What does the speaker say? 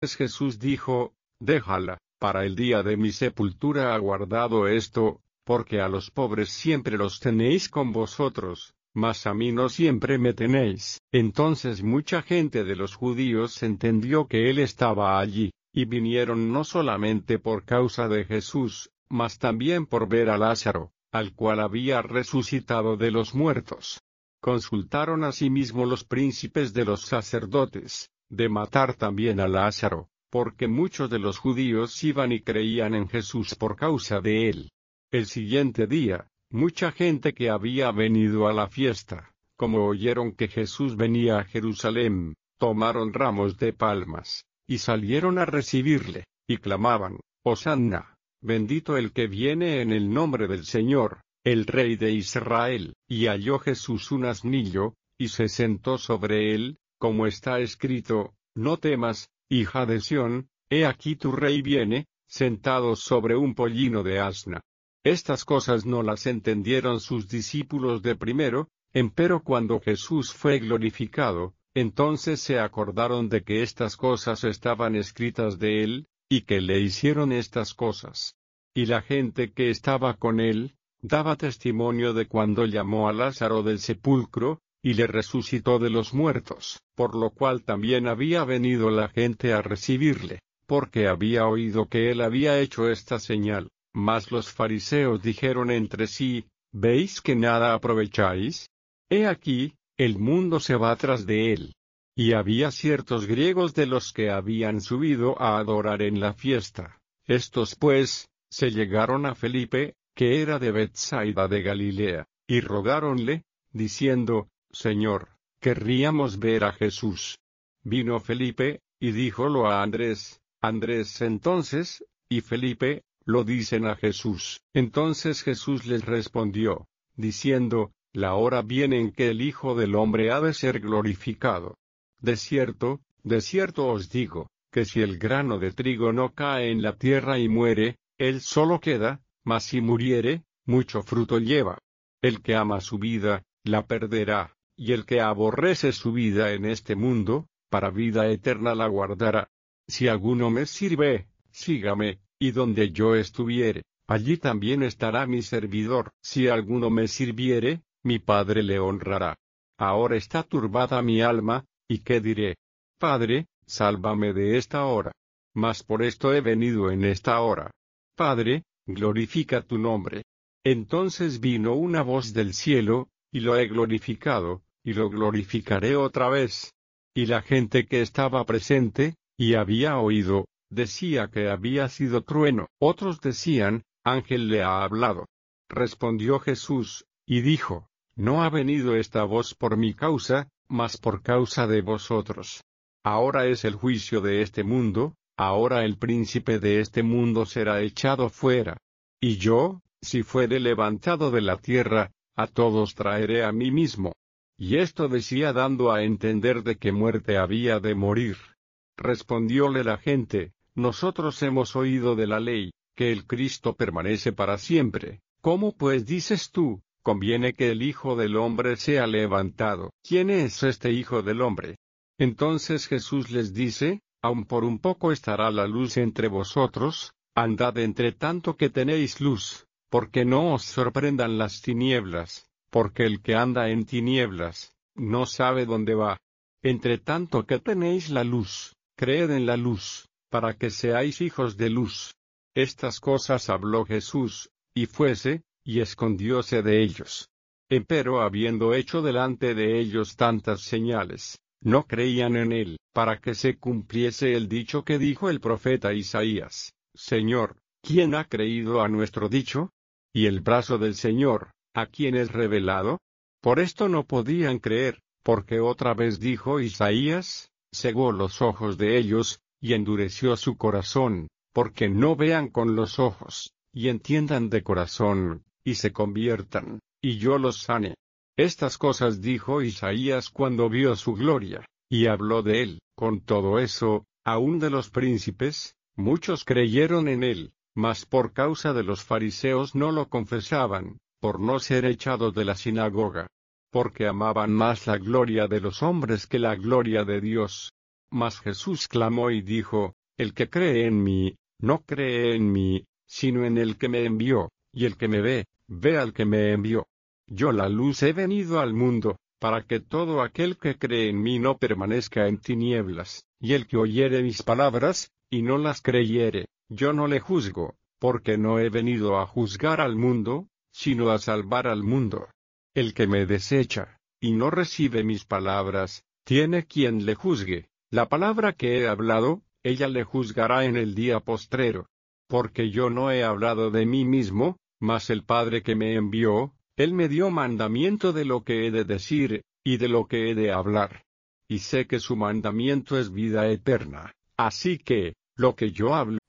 Jesús dijo: déjala, para el día de mi sepultura ha guardado esto, porque a los pobres siempre los tenéis con vosotros, mas a mí no siempre me tenéis. Entonces mucha gente de los judíos entendió que él estaba allí, y vinieron no solamente por causa de Jesús, mas también por ver a Lázaro, al cual había resucitado de los muertos. Consultaron asimismo los príncipes de los sacerdotes, de matar también a Lázaro, porque muchos de los judíos iban y creían en Jesús por causa de él. El siguiente día, mucha gente que había venido a la fiesta, como oyeron que Jesús venía a Jerusalén, tomaron ramos de palmas, y salieron a recibirle, y clamaban: Hosanna, bendito el que viene en el nombre del Señor, el Rey de Israel. Y halló Jesús un asnillo, y se sentó sobre él, como está escrito: no temas, hija de Sión, he aquí tu rey viene, sentado sobre un pollino de asna. Estas cosas no las entendieron sus discípulos de primero, empero cuando Jesús fue glorificado, entonces se acordaron de que estas cosas estaban escritas de él, y que le hicieron estas cosas. Y la gente que estaba con él, daba testimonio de cuando llamó a Lázaro del sepulcro, y le resucitó de los muertos, por lo cual también había venido la gente a recibirle, porque había oído que él había hecho esta señal. Mas los fariseos dijeron entre sí: ¿veis que nada aprovecháis? He aquí, el mundo se va tras de él. Y había ciertos griegos de los que habían subido a adorar en la fiesta. Estos pues, se llegaron a Felipe, que era de Betsaida de Galilea, y rogáronle, diciendo: Señor, querríamos ver a Jesús. Vino Felipe, y díjolo a Andrés. Andrés entonces, y Felipe, lo dicen a Jesús. Entonces Jesús les respondió, diciendo: la hora viene en que el Hijo del Hombre ha de ser glorificado. De cierto os digo, que si el grano de trigo no cae en la tierra y muere, él solo queda, mas si muriere, mucho fruto lleva. El que ama su vida, la perderá, y el que aborrece su vida en este mundo, para vida eterna la guardará. Si alguno me sirve, sígame, y donde yo estuviere, allí también estará mi servidor. Si alguno me sirviere, mi Padre le honrará. Ahora está turbada mi alma, ¿y qué diré? Padre, sálvame de esta hora. Mas por esto he venido en esta hora. Padre, glorifica tu nombre. Entonces vino una voz del cielo: y lo he glorificado, y lo glorificaré otra vez. Y la gente que estaba presente, y había oído, decía que había sido trueno. Otros decían: ángel le ha hablado. Respondió Jesús, y dijo: no ha venido esta voz por mi causa, mas por causa de vosotros. Ahora es el juicio de este mundo, ahora el príncipe de este mundo será echado fuera. Y yo, si fuere levantado de la tierra, a todos traeré a mí mismo. Y esto decía dando a entender de qué muerte había de morir. Respondióle la gente: nosotros hemos oído de la ley, que el Cristo permanece para siempre. ¿Cómo pues dices tú, conviene que el Hijo del Hombre sea levantado? ¿Quién es este Hijo del Hombre? Entonces Jesús les dice: aun por un poco estará la luz entre vosotros, andad entre tanto que tenéis luz, porque no os sorprendan las tinieblas, porque el que anda en tinieblas, no sabe dónde va. Entre tanto que tenéis la luz, creed en la luz, para que seáis hijos de luz. Estas cosas habló Jesús, y fuese, y escondióse de ellos. Empero habiendo hecho delante de ellos tantas señales, no creían en él, para que se cumpliese el dicho que dijo el profeta Isaías: Señor, ¿quién ha creído a nuestro dicho? Y el brazo del Señor, ¿a quién es revelado? Por esto no podían creer, porque otra vez dijo Isaías: cegó los ojos de ellos, y endureció su corazón, porque no vean con los ojos, y entiendan de corazón, y se conviertan, y yo los sane. Estas cosas dijo Isaías cuando vio su gloria, y habló de él. Con todo eso, aun de los príncipes, muchos creyeron en él, mas por causa de los fariseos no lo confesaban, por no ser echados de la sinagoga. Porque amaban más la gloria de los hombres que la gloria de Dios. Mas Jesús clamó y dijo: El que cree en mí, no cree en mí, sino en el que me envió, y el que me ve, ve al que me envió. Yo la luz he venido al mundo, para que todo aquel que cree en mí no permanezca en tinieblas, y el que oyere mis palabras, y no las creyere, yo no le juzgo, porque no he venido a juzgar al mundo, sino a salvar al mundo. El que me desecha, y no recibe mis palabras, tiene quien le juzgue. La palabra que he hablado, ella le juzgará en el día postrero. Porque yo no he hablado de mí mismo, mas el Padre que me envió, Él me dio mandamiento de lo que he de decir, y de lo que he de hablar. Y sé que su mandamiento es vida eterna, así que, lo que yo hablo,